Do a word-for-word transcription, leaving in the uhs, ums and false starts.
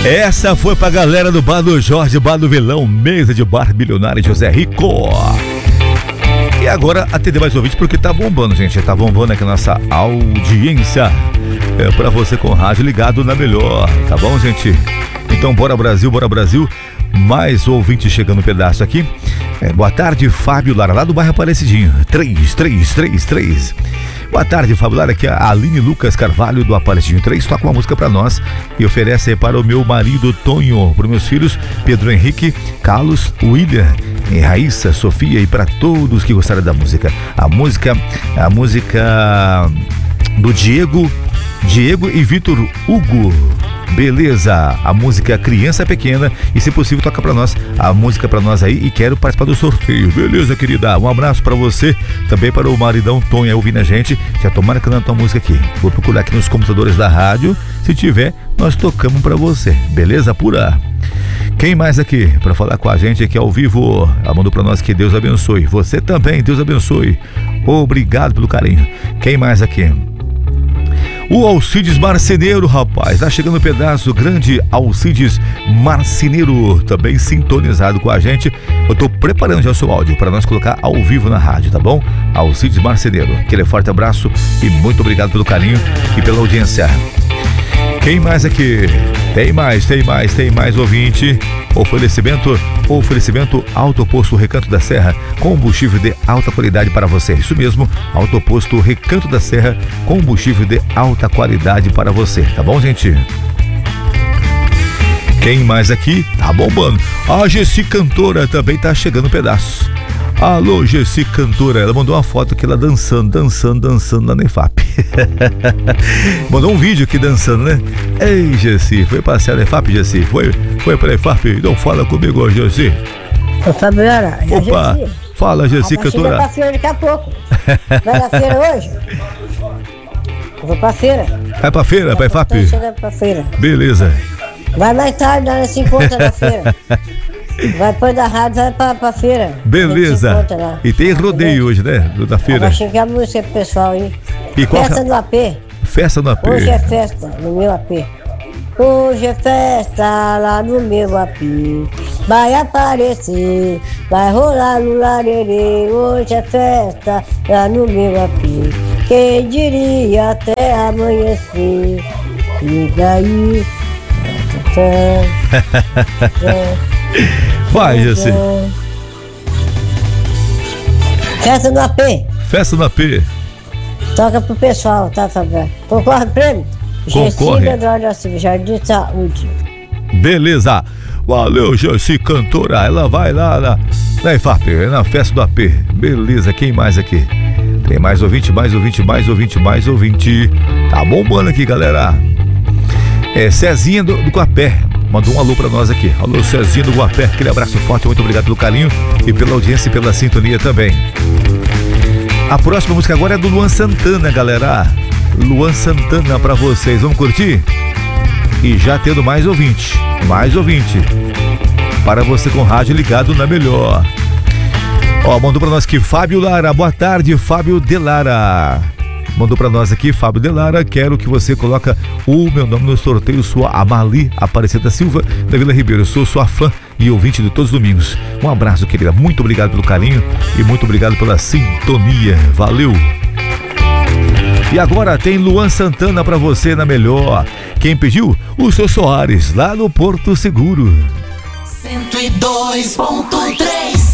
Essa foi pra galera do Bar do Jorge, Bar do Vilão, mesa de bar milionário José Rico. E agora atender mais ouvintes porque tá bombando, gente. Tá bombando aqui a nossa audiência. É pra você com o rádio ligado na melhor, tá bom, gente? Então bora Brasil, bora Brasil. Mais ouvinte chegando no pedaço aqui. É, boa tarde, Fábio Lara, lá do bairro Aparecidinho. três três três três. Boa tarde, Fábio Lara, aqui é a Aline Lucas Carvalho do Aparecidinho três. Toca uma música pra nós e oferece aí para o meu marido Tonho, para os meus filhos Pedro Henrique, Carlos, William, e Raíssa, Sofia e para todos que gostaram da música. A música, a música do Diego, Diego e Vitor Hugo. Beleza, a música Criança Pequena e se possível toca pra nós a música pra nós aí e quero participar do sorteio. Beleza, querida? Um abraço pra você, também para o maridão Tonho ouvindo a gente. Já tomara que não a música aqui. Vou procurar aqui nos computadores da rádio. Se tiver, nós tocamos pra você. Beleza, pura? Quem mais aqui pra falar com a gente aqui ao vivo? Ela mandou pra nós que Deus abençoe. Você também, Deus abençoe. Obrigado pelo carinho. Quem mais aqui? O Alcides Marceneiro, rapaz, tá chegando um pedaço grande. Alcides Marceneiro, também sintonizado com a gente. Eu tô preparando já o seu áudio para nós colocar ao vivo na rádio, tá bom? Alcides Marceneiro, aquele forte abraço e muito obrigado pelo carinho e pela audiência. Quem mais aqui? Tem mais, tem mais, tem mais ouvinte. Oferecimento, oferecimento Autoposto Recanto da Serra, combustível de alta qualidade para você. Isso mesmo, Autoposto Recanto da Serra, combustível de alta qualidade para você. Tá bom, gente? Quem mais aqui? Tá bombando. A Gessi Cantora também tá chegando um pedaço. Alô, Gessi Cantora, ela mandou uma foto aqui, ela dançando, dançando, dançando lá na EFAP. Mandou um vídeo aqui dançando, né? Ei, Gessi, foi passear na EFAP, Gessi? Foi, foi pra EFAP? Então fala comigo, Gessi. Ô, Fabiana, opa, Gessi. Fala, Gessi Cantora. Vai pra feira daqui a pouco. Vai na feira hoje? Eu vou pra feira. Vai pra feira, vai pra EFAP? Pra feira. Beleza. Vai mais tarde, nós se encontra na feira. Vai pôr da rádio, vai pra, pra feira. Beleza. E tem rodeio hoje, né? Da feira. Vai chegar a música pro pessoal aí. E qual... Festa no A P. Festa no A P. Hoje é festa no meu A P. Hoje é festa lá no meu A P. Vai aparecer, vai rolar no larerê. Hoje é festa lá no meu A P. Quem diria até amanhecer. Liga aí. Vai, Gessi. Festa no A P. Festa no A P. Toca pro pessoal, tá, Fabiano? Concorre prêmio? Concorre. Gessi Jardim Saúde. Beleza. Valeu, Gessi Cantora. Ela vai lá na, na EFAP, na festa do A P. Beleza, quem mais aqui? Tem mais ouvinte, mais ouvinte, mais ouvinte, mais ouvinte. Tá bombando aqui, galera. É Cezinha do, do Guapé. Mandou um alô pra nós aqui. Alô, Cezinha do Guapé. Aquele abraço forte, muito obrigado pelo carinho e pela audiência e pela sintonia também. A próxima música agora é do Luan Santana, galera. Luan Santana pra vocês. Vamos curtir? E já tendo mais ouvinte. Mais ouvinte. Para você com rádio ligado na melhor. Ó, mandou pra nós aqui Fábio Lara. Boa tarde, Fábio de Lara. Mandou pra nós aqui, Fábio de Lara, quero que você coloca o meu nome no sorteio, sua Amali Aparecida Silva, da Vila Ribeiro. Eu sou sua fã e ouvinte de todos os domingos. Um abraço, querida. Muito obrigado pelo carinho e muito obrigado pela sintonia. Valeu! E agora tem Luan Santana pra você na melhor. Quem pediu? O seu Soares, lá no Porto Seguro. cento e dois ponto três